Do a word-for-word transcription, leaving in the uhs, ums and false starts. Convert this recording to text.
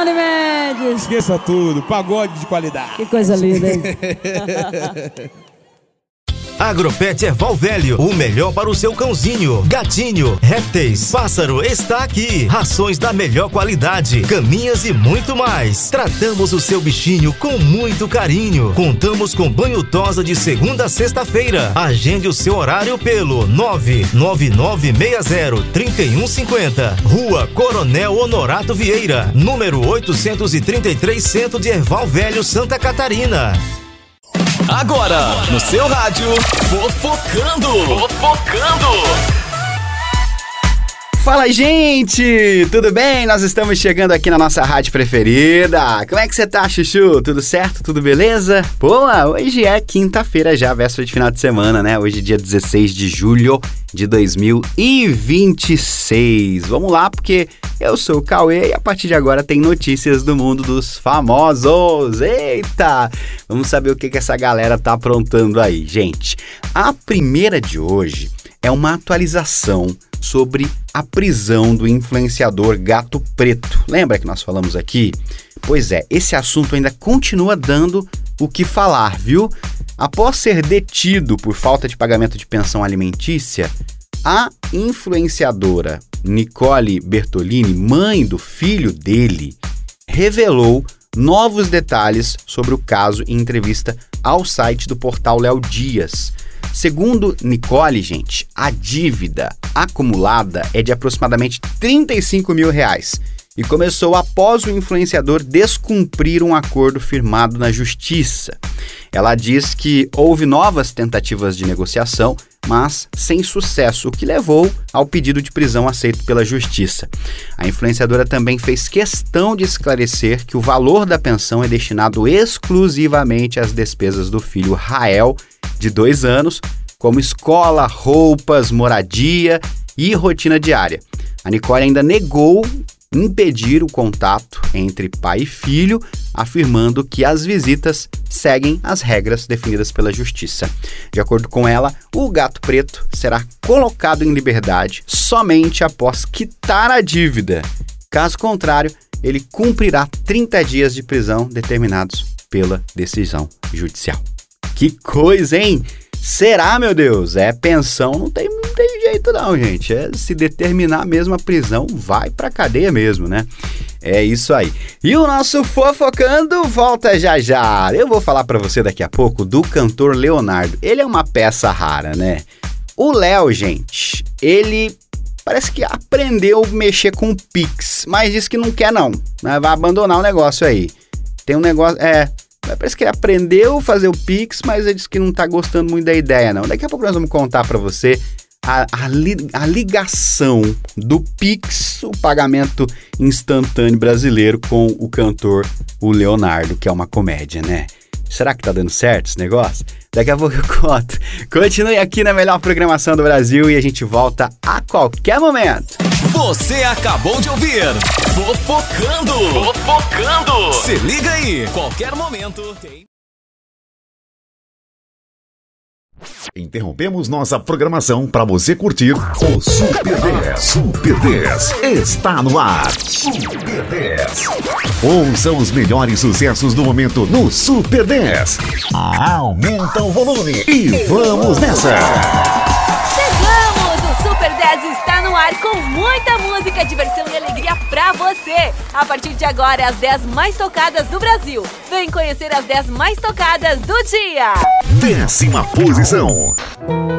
Unimed. Esqueça tudo, pagode de qualidade. Que coisa linda, hein? Agropet Erval Velho, o melhor para o seu cãozinho, gatinho, répteis, pássaro está aqui. Rações da melhor qualidade, caminhas e muito mais. Tratamos o seu bichinho com muito carinho. Contamos com banho tosa de segunda a sexta-feira. Agende o seu horário pelo nove nove nove seis zero três um cinco zero. Rua Coronel Honorato Vieira, número oitocentos e trinta e três, Centro de Erval Velho, Santa Catarina. Agora, no seu rádio, Fofocando! Fofocando! Fala, gente! Tudo bem? Nós estamos chegando aqui na nossa rádio preferida. Como é que você tá, Chuchu? Tudo certo? Tudo beleza? Pô, hoje é quinta-feira já, véspera de final de semana, né? Hoje é dia dezesseis de julho de dois mil e vinte e seis. Vamos lá, porque eu sou o Cauê e a partir de agora tem notícias do mundo dos famosos. Eita! Vamos saber o que, que essa galera tá aprontando aí, gente. A primeira de hoje é uma atualização sobre a prisão do influenciador Gato Preto. Lembra que nós falamos aqui? Pois é, esse assunto ainda continua dando o que falar, viu? Após ser detido por falta de pagamento de pensão alimentícia, a influenciadora Nicole Bertolini, mãe do filho dele, revelou novos detalhes sobre o caso em entrevista ao site do portal Léo Dias. Segundo Nicole, gente, a dívida acumulada é de aproximadamente trinta e cinco mil reais e começou após o influenciador descumprir um acordo firmado na justiça. Ela diz que houve novas tentativas de negociação, mas sem sucesso, o que levou ao pedido de prisão aceito pela justiça. A influenciadora também fez questão de esclarecer que o valor da pensão é destinado exclusivamente às despesas do filho Rael, de dois anos, como escola, roupas, moradia e rotina diária. A Nicole ainda negou impedir o contato entre pai e filho, afirmando que as visitas seguem as regras definidas pela justiça. De acordo com ela, o Gato Preto será colocado em liberdade somente após quitar a dívida. Caso contrário, ele cumprirá trinta dias de prisão determinados pela decisão judicial. Que coisa, hein? Será, meu Deus? É pensão, não tem, não tem jeito não, gente. É, se determinar mesmo a prisão, vai pra cadeia mesmo, né? É isso aí. E o nosso Fofocando volta já já. Eu vou falar pra você daqui a pouco do cantor Leonardo. Ele é uma peça rara, né? O Léo, gente, ele parece que aprendeu a mexer com o Pix, mas disse que não quer não, né? Vai abandonar o negócio aí. Tem um negócio... É... Parece que ele aprendeu a fazer o Pix, mas ele disse que não tá gostando muito da ideia, não. Daqui a pouco nós vamos contar para você a, a, li, a ligação do Pix, o pagamento instantâneo brasileiro, com o cantor, o Leonardo, que é uma comédia, né? Será que tá dando certo esse negócio? Daqui a pouco eu conto. Continue aqui na melhor programação do Brasil e a gente volta a qualquer momento. Você acabou de ouvir Fofocando! Fofocando! Se liga aí, qualquer momento tem... Interrompemos nossa programação para você curtir o Super dez. Super dez está no ar. Super dez. Ouça os melhores sucessos do momento no Super dez. Aumenta o volume e vamos nessa. Chegamos! O Super dez está no ar com muita música, diversão e alegria pra você. A partir de agora, as dez mais tocadas do Brasil. Vem conhecer as dez mais tocadas do dia. Décima posição.